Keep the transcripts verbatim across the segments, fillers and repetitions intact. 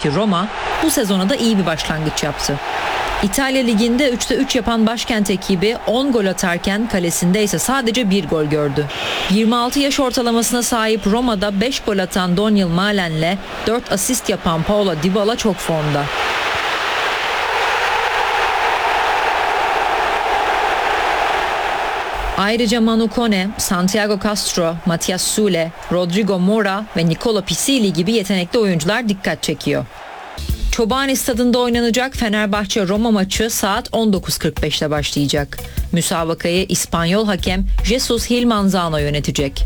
rakibesi Roma bu sezona da iyi bir başlangıç yaptı. İtalya Ligi'nde üçte üç yapan başkent ekibi on gol atarken kalesinde ise sadece bir gol gördü. yirmi altı yaş ortalamasına sahip Roma'da beş gol atan Donyell Malen'le dört asist yapan Paulo Dybala çok formda. Ayrıca Manu Kone, Santiago Castro, Matias Sule, Rodrigo Mora ve Nicola Pisili gibi yetenekli oyuncular dikkat çekiyor. Çobani Stadında oynanacak Fenerbahçe-Roma maçı saat on dokuz kırk beşte başlayacak. Müsabakayı İspanyol hakem Jesus Gil Manzano yönetecek.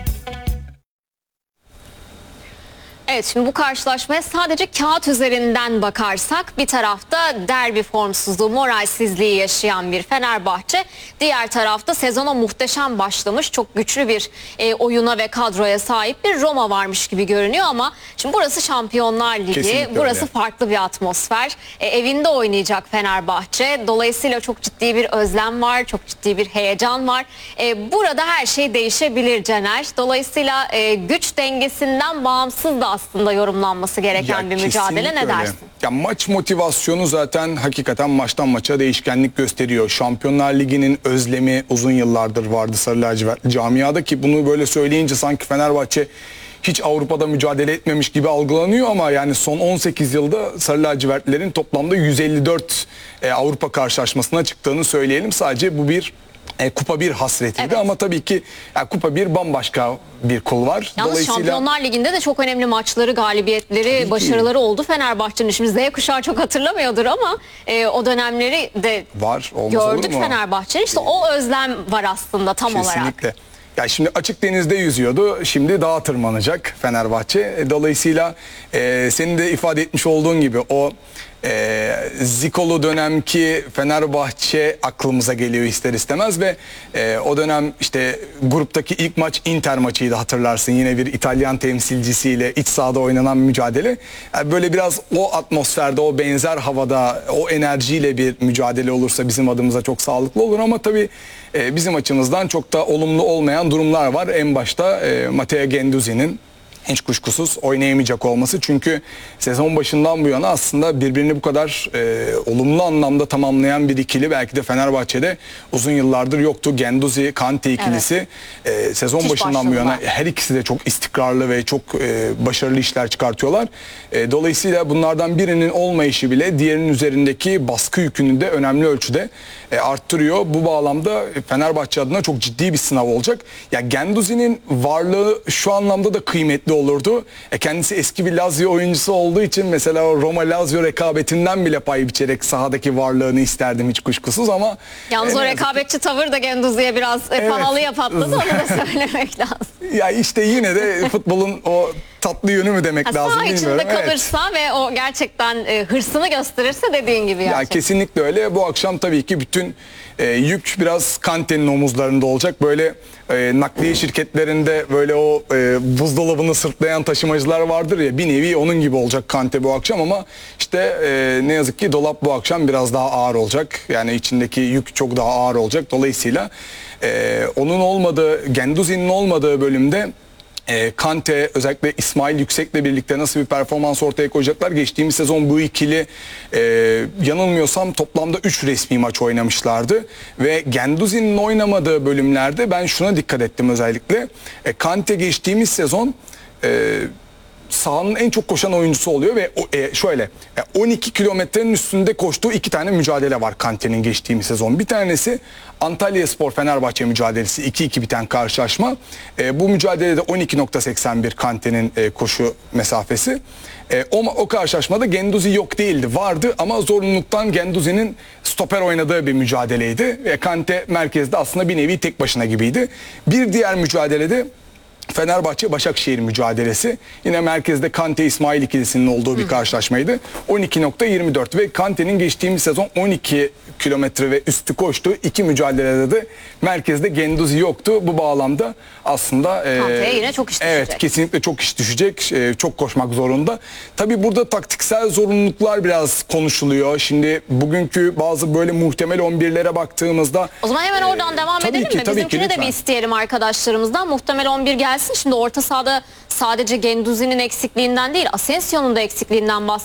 Evet, şimdi bu karşılaşmaya sadece kağıt üzerinden bakarsak bir tarafta derbi formsuzluğu, moralsizliği yaşayan bir Fenerbahçe, diğer tarafta sezona muhteşem başlamış, çok güçlü bir e, oyuna ve kadroya sahip bir Roma varmış gibi görünüyor ama şimdi burası Şampiyonlar Ligi, Kesinlikle burası öyle. farklı bir atmosfer. E, evinde oynayacak Fenerbahçe, dolayısıyla çok ciddi bir özlem var, çok ciddi bir heyecan var. E, burada her şey değişebilir Caner. Dolayısıyla e, güç dengesinden bağımsız da aslında yorumlanması gereken Ya bir mücadele, ne öyle. dersin? Ya maç motivasyonu zaten hakikaten maçtan maça değişkenlik gösteriyor. Şampiyonlar Ligi'nin özlemi uzun yıllardır vardı Sarı Lacivert camiada ki bunu böyle söyleyince sanki Fenerbahçe hiç Avrupa'da mücadele etmemiş gibi algılanıyor ama yani son on sekiz yılda Sarı Lacivertlerin toplamda yüz elli dört e, Avrupa karşılaşmasına çıktığını söyleyelim. Sadece bu bir E, Kupa bir hasretiydi, Evet. ama tabii ki ya, Kupa bir bambaşka bir kul var. Yalnız Şampiyonlar Ligi'nde de çok önemli maçları, galibiyetleri, başarıları oldu Fenerbahçe'nin. Şimdi Z kuşağı çok hatırlamıyordur ama e, o dönemleri de var, olmaz olur gördük mu? Fenerbahçe'nin. İşte o özlem var aslında tam olarak. Kesinlikle. Ya şimdi açık denizde yüzüyordu. Şimdi dağa tırmanacak Fenerbahçe. E, Dolayısıyla e, senin de ifade etmiş olduğun gibi o e, Zikolu dönemki Fenerbahçe aklımıza geliyor ister istemez ve e, o dönem işte gruptaki ilk maç Inter maçıydı, hatırlarsın. Yine bir İtalyan temsilcisiyle iç sahada oynanan mücadele. Yani böyle biraz o atmosferde, o benzer havada, o enerjiyle bir mücadele olursa bizim adımıza çok sağlıklı olur ama tabii e, bizim açımızdan çok da olumlu olmayan durumlar var. En başta e, Matteo Guendouzi'nin hiç kuşkusuz oynayamayacak olması. Çünkü sezon başından bu yana aslında birbirini bu kadar e, olumlu anlamda tamamlayan bir ikili belki de Fenerbahçe'de uzun yıllardır yoktu. Guendouzi, Kante ikilisi evet. e, sezon Hiç başından bu yana başladılar. her ikisi de çok istikrarlı ve çok e, başarılı işler çıkartıyorlar. E, dolayısıyla bunlardan birinin olmayışı bile diğerinin üzerindeki baskı yükünü de önemli ölçüde e, arttırıyor. Bu bağlamda Fenerbahçe adına çok ciddi bir sınav olacak. Ya Guendouzi'nin varlığı şu anlamda da kıymetli olurdu. E kendisi eski bir Lazio oyuncusu olduğu için mesela o Roma-Lazio rekabetinden bile pay biçerek sahadaki varlığını isterdim hiç kuşkusuz ama... Yalnız e, o rekabetçi tavır da Guendouzi'ye biraz evet. pahalıya patladı, onu da söylemek lazım. Ya işte yine de futbolun o tatlı yönü mü demek Ha, lazım saha bilmiyorum. içinde kalırsa evet. ve o gerçekten e, hırsını gösterirse dediğin gibi gerçekten. Ya kesinlikle öyle. Bu akşam tabii ki bütün e, yük biraz Kante'nin omuzlarında olacak. Böyle e, nakliye şirketlerinde böyle o e, buzdolabını sırtlayan taşımacılar vardır ya, bir nevi onun gibi olacak Kante bu akşam ama işte e, ne yazık ki dolap bu akşam biraz daha ağır olacak. Yani içindeki yük çok daha ağır olacak. Dolayısıyla e, onun olmadığı, Guendouzi'nin olmadığı bölümde E, Kante, özellikle İsmail Yüksek'le birlikte nasıl bir performans ortaya koyacaklar? Geçtiğimiz sezon bu ikili e, yanılmıyorsam toplamda üç resmi maç oynamışlardı. Ve Guendouzi'nin oynamadığı bölümlerde ben şuna dikkat ettim özellikle. E, Kante geçtiğimiz sezon... E, sahanın en çok koşan oyuncusu oluyor ve o, e, şöyle e, on iki kilometrenin üstünde koştuğu iki tane mücadele var Kante'nin geçtiğimiz sezon. Bir tanesi Antalyaspor Fenerbahçe mücadelesi, iki iki biten karşılaşma. E, bu mücadelede on iki nokta seksen bir Kante'nin e, koşu mesafesi. E, o, o karşılaşmada Guendouzi yok değildi, vardı ama zorunluluktan Guendouzi'nin stoper oynadığı bir mücadeleydi. Ve Kante merkezde aslında bir nevi tek başına gibiydi. Bir diğer mücadelede Fenerbahçe-Başakşehir mücadelesi. Yine merkezde Kante-İsmail ikilisinin olduğu bir karşılaşmaydı. on iki nokta yirmi dört ve Kante'nin geçtiğimiz sezon on iki kilometre ve üstü koştuğu iki mücadelede de merkezde Guendouzi yoktu. Bu bağlamda aslında Kante'ye yine çok iş düşecek. Evet, kesinlikle çok iş düşecek. E, çok koşmak zorunda. Tabii burada taktiksel zorunluluklar biraz konuşuluyor. Şimdi bugünkü bazı böyle muhtemel on birlere baktığımızda... O zaman hemen oradan e, devam edelim ki, mi? Bizimkini de bir isteyelim arkadaşlarımızdan. Muhtemel on bir gelsin. Şimdi orta sahada sadece Guendouzi'nin eksikliğinden değil, Asensio'nun da eksikliğinden bahsediyoruz.